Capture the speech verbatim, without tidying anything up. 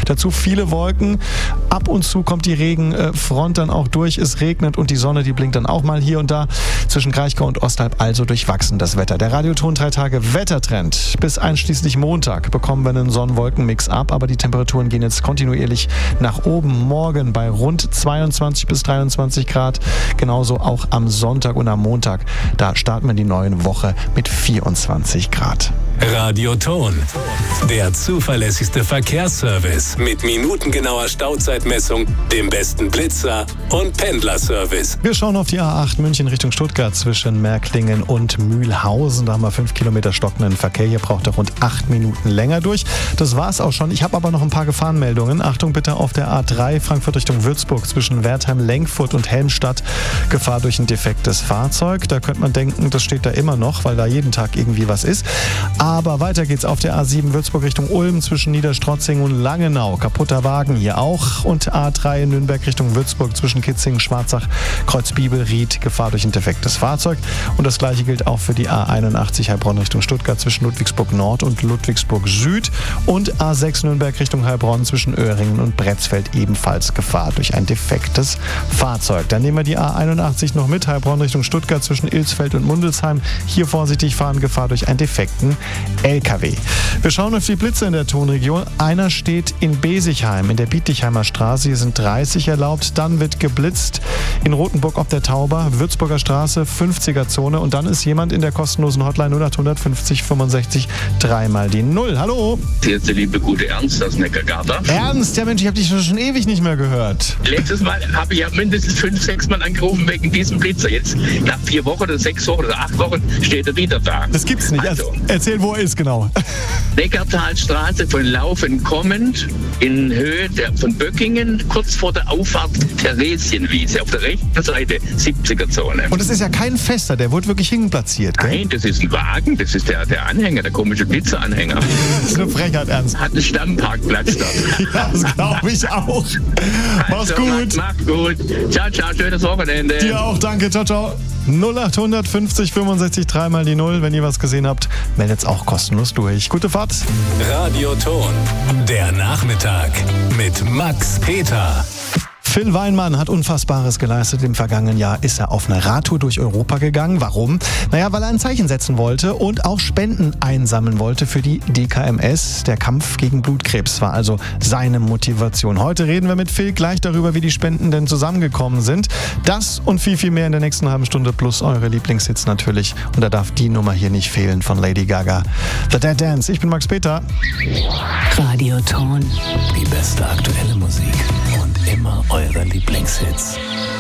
Dazu viele Wolken. Ab und zu kommt die Regenfront dann auch durch. Es regnet und die Sonne, die blinkt dann auch mal hier und da. Zwischen Kraichgau und Ostalb also durchwachsen das Wetter. Der Radioton drei Tage Wettertrend. Bis einschließlich Montag bekommen wir einen Sonn-Wolken-Mix ab, aber die Temperaturen gehen jetzt kontinuierlich nach oben. Morgen bei rund zweiundzwanzig bis dreiundzwanzig Grad. Genauso auch am Sonntag und am Montag. Da starten wir die neue Woche mit vierundzwanzig Grad. Radioton, der zuverlässigste Verkehrsservice mit minutengenauer Stauzeitmessung, dem besten Blitzer und Pendlerservice. Wir schauen auf die A acht München Richtung Stuttgart zwischen Märklingen und Mühlhausen. Da haben wir fünf Kilometer stockenden Verkehr. Hier braucht er rund acht Minuten länger durch. Das war's auch schon. Ich habe aber noch ein paar Gefahrenmeldungen. Achtung bitte auf der A drei Frankfurt Richtung Würzburg zwischen Wertheim-Lenkfurt und Helmstadt. Gefahr durch ein defektes Fahrzeug. Da könnte man denken, das steht da immer noch, weil da jeden Tag irgendwie was ist. Aber weiter geht's auf der A sieben Würzburg Richtung Ulm zwischen Niederstrotzing und Langenau. Kaputter Wagen hier auch. Und A drei Nürnberg Richtung Würzburg zwischen Kitzingen, Schwarzach, Kreuzbibel, Ried. Gefahr durch ein defektes Fahrzeug. Und das gleiche gilt auch für die A einundachtzig Heilbronn Richtung Stuttgart zwischen Ludwigsburg Nord und Ludwigsburg Süd. Und A sechs Nürnberg Richtung Heilbronn zwischen Öhringen und Bretzfeld ebenfalls Gefahr durch ein defektes Fahrzeug. Dann nehmen wir die A einundachtzig noch mit. Heilbronn Richtung Stuttgart zwischen Ilsfeld und Mundelsheim. Hier vorsichtig fahren, Gefahr durch einen defekten L K W. Wir schauen auf die Blitze in der Tonregion. Einer steht in Besigheim, in der Bietigheimer Straße. Hier sind dreißig erlaubt. Dann wird geblitzt in Rothenburg ob der Tauber, Würzburger Straße, fünfziger Zone. Und dann ist jemand in der kostenlosen Hotline null acht fünfzig fünfundsechzig dreimal die Null. Hallo? Hier ist der liebe gute Ernst aus Neckargarten. Ernst? Ja Mensch, ich habe dich schon ewig nicht mehr gehört. Letztes Mal habe ich ja mindestens fünf, sechs Mal angerufen wegen diesem Blitzer. Jetzt nach vier Wochen oder sechs Wochen oder acht Wochen steht er wieder da. Das gibt's nicht. Also, erzähl, wo er ist genau. Neckartalstraße von Laufen kommend in Höhe der, von Böckingen, kurz vor der Auffahrt Theresienwiese auf der rechten Seite, siebziger Zone. Und das ist ja kein Fester, der wurde wirklich hinplatziert, gell? Nein, das ist ein Wagen, das ist der, der Anhänger, der komische Blitzeranhänger. Das ist eine Frechheit, Ernst. Hat einen Stammparkplatz dort. Ja, das glaube ich auch. Mach's Also, gut. Mach, mach gut. Ciao, ciao, schönes Wochenende. Dir auch, danke, ciao, ciao. null acht fünfzig fünfundsechzig dreimal die Null. Wenn ihr was gesehen habt, meldet's auch kostenlos durch. Gute Fahrt. Radioton, der Nachmittag mit Max Peter. Phil Weinmann hat Unfassbares geleistet. Im vergangenen Jahr ist er auf eine Radtour durch Europa gegangen. Warum? Naja, weil er ein Zeichen setzen wollte und auch Spenden einsammeln wollte für die D K M S. Der Kampf gegen Blutkrebs war also seine Motivation. Heute reden wir mit Phil gleich darüber, wie die Spenden denn zusammengekommen sind. Das und viel, viel mehr in der nächsten halben Stunde plus eure Lieblingshits natürlich. Und da darf die Nummer hier nicht fehlen von Lady Gaga. The Dead Dance. Ich bin Max Peter. Radioton. Die beste aktuelle Musik und immer eure Lieblingshits.